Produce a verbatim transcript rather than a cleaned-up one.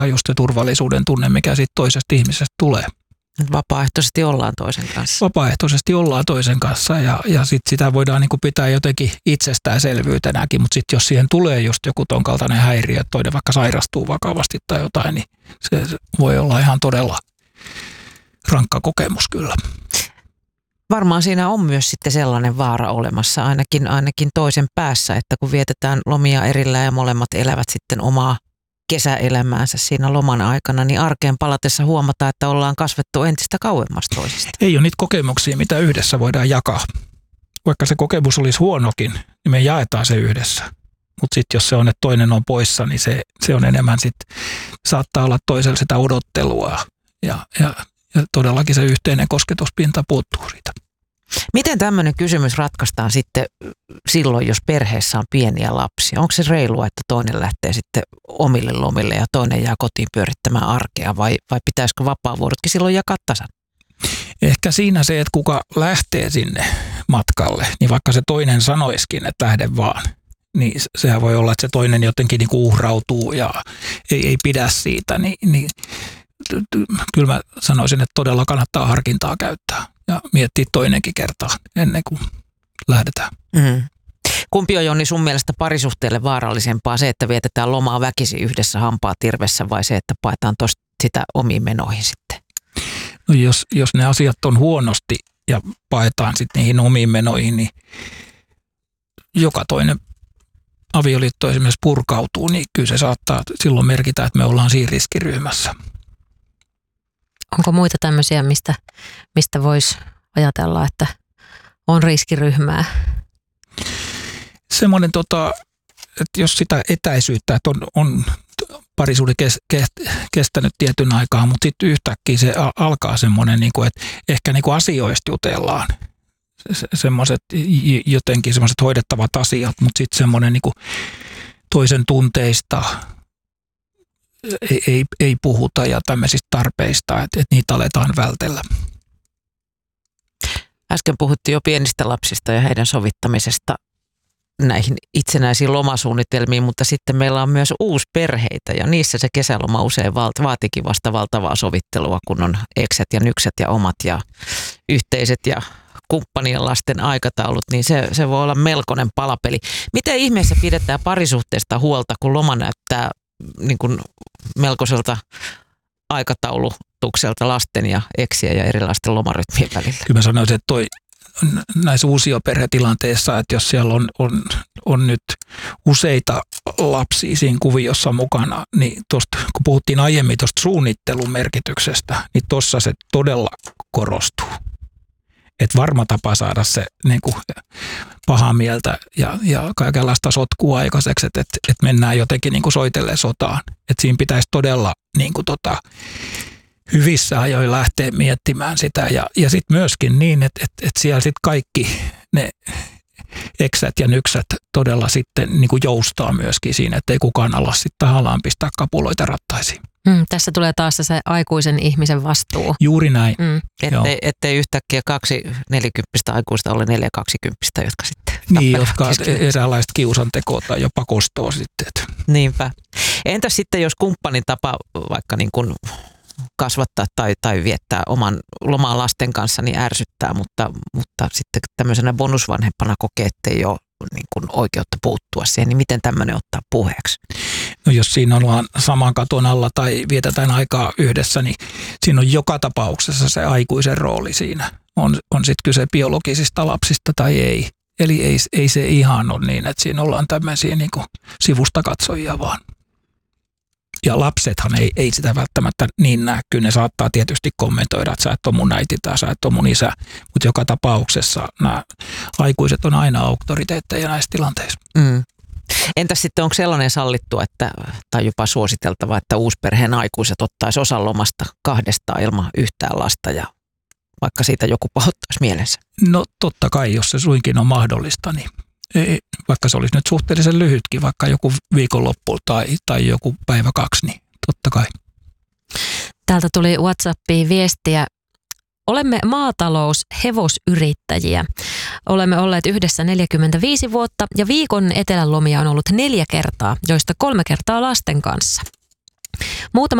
just se turvallisuuden tunne, mikä siitä toisesta ihmisestä tulee. Vapaaehtoisesti ollaan toisen kanssa. Vapaaehtoisesti ollaan toisen kanssa ja, ja sit sitä voidaan niin kuin pitää jotenkin itsestäänselvyytenäkin, mutta sitten jos siihen tulee just joku ton kaltainen häiriö, että toinen vaikka sairastuu vakavasti tai jotain, niin se, se voi olla ihan todella rankka kokemus kyllä. Varmaan siinä on myös sitten sellainen vaara olemassa, ainakin, ainakin toisen päässä, että kun vietetään lomia erillään ja molemmat elävät sitten omaa kesäelämäänsä siinä loman aikana, niin arkeen palatessa huomataan, että ollaan kasvettu entistä kauemmas toisista. Ei ole niitä kokemuksia, mitä yhdessä voidaan jakaa. Vaikka se kokemus olisi huonokin, niin me jaetaan se yhdessä. Mutta sitten jos se on, että toinen on poissa, niin se, se on enemmän sitten, saattaa olla toisella sitä odottelua ja, ja, ja todellakin se yhteinen kosketuspinta puuttuu siitä. Miten tämmöinen kysymys ratkaistaan sitten silloin, jos perheessä on pieniä lapsia? Onko se reilua, että toinen lähtee sitten omille lomille ja toinen jää kotiin pyörittämään arkea vai, vai pitäisikö vapaavuorotkin silloin jakaa tasan? Ehkä siinä se, että kuka lähtee sinne matkalle, niin vaikka se toinen sanoisikin, että lähde vaan, niin sehän voi olla, että se toinen jotenkin niin kuin uhrautuu ja ei, ei pidä siitä, niin, niin kyllä mä sanoisin, että todella kannattaa harkintaa käyttää ja miettiä toinenkin kertaa ennen kuin lähdetään. Mm. Kumpi on, Jonni, sun mielestä parisuhteelle vaarallisempaa, se, että vietetään lomaa väkisin yhdessä hampaa tirvessä vai se, että paetaan tosta sitä omiin menoihin sitten? No jos, jos ne asiat on huonosti ja paetaan sitten niihin omiin menoihin, niin joka toinen avioliitto esimerkiksi purkautuu, niin kyllä se saattaa silloin merkitä, että me ollaan siinä riskiryhmässä. Onko muita tämmöisiä, mistä, mistä voisi ajatella, että on riskiryhmää? Semmoinen, tota, että jos sitä etäisyyttä, että on, on parisuhde kes, kes, kestänyt tietyn aikaa, mutta sitten yhtäkkiä se alkaa semmoinen, niin kuin, että ehkä niin kuin asioista jutellaan. Se, semmoiset jotenkin semmoiset hoidettavat asiat, mutta sitten semmoinen niin kuin toisen tunteista ei, ei, ei puhuta ja tämmöisistä tarpeista, että, että niitä aletaan vältellä. Äsken puhuttiin jo pienistä lapsista ja heidän sovittamisesta näihin itsenäisiin lomasuunnitelmiin, mutta sitten meillä on myös uusperheitä ja niissä se kesäloma usein vaatikin vasta valtavaa sovittelua, kun on ekset ja nykset ja omat ja yhteiset ja kumppanien lasten aikataulut, niin se, se voi olla melkoinen palapeli. Miten ihmeessä pidetään parisuhteesta huolta, kun loma näyttää niin kuin melkoiselta aikataulutukselta lasten ja eksien ja erilaisten lomarytmien välillä? Kyllä mä sanoisin, että toi näissä uusioperhetilanteissa, että jos siellä on, on, on nyt useita lapsia siinä kuviossa mukana, niin tosta, kun puhuttiin aiemmin tuosta suunnittelun merkityksestä, niin tuossa se todella korostuu. Että varma tapa saada se niin kuin pahaa mieltä ja, ja kaikenlaista sotkua aikaiseksi, että, että, että mennään jotenkin niin kuin soitellen sotaan. Että siinä pitäisi todella niin kuin tota, hyvissä ajoin lähteä miettimään sitä ja, ja sitten myöskin niin, että, että, että siellä sitten kaikki ne eksät ja nyksät todella sitten niin kuin joustaa myöskin siinä, että ei kukaan ala sitten tahallaan pistää kapuloita rattaisiin. Mm, tässä tulee taas se aikuisen ihmisen vastuu. Juuri näin. Mm, ettei, ettei yhtäkkiä kaksi nelikymppistä aikuista ole neljä kaksikymppistä, jotka sitten niin, jotka eräänlaista kiusantekoa tai jopa kostoa sitten. Niinpä. Entäs sitten, jos kumppanin tapa vaikka niin kuin kasvattaa tai, tai viettää oman lomaa lasten kanssa, niin ärsyttää, mutta, mutta sitten tämmöisenä bonusvanhempana kokee, että ei ole niin kuin oikeutta puuttua siihen, niin miten tämmöinen ottaa puheeksi? No jos siinä ollaan saman katon alla tai vietetään aikaa yhdessä, niin siinä on joka tapauksessa se aikuisen rooli siinä. On, on sitten kyse biologisista lapsista tai ei. Eli ei, ei se ihan ole niin, että siinä ollaan tämmöisiä niin kuin sivusta katsojia vaan. Ja lapsethan ei, ei sitä välttämättä niin näe. Kyllä ne saattaa tietysti kommentoida, että sä et ole mun äiti tai sä et ole mun isä. Mutta joka tapauksessa nämä aikuiset on aina auktoriteetteja näissä tilanteissa. Mm. Entäs sitten onko sellainen sallittu, että, tai jopa suositeltava, että uusperheen aikuiset ottaisi osan lomasta kahdestaan ilman yhtään lasta ja vaikka siitä joku pahoittaisi mielensä? No totta kai, jos se suinkin on mahdollista, niin ei, vaikka se olisi nyt suhteellisen lyhytkin, vaikka joku viikonloppu tai, tai joku päivä kaksi, niin totta kai. Täältä tuli WhatsAppiin viestiä. Olemme maatalous-hevosyrittäjiä. Olemme olleet yhdessä neljäkymmentäviisi vuotta ja viikon etelän lomia on ollut neljä kertaa, joista kolme kertaa lasten kanssa. Muutama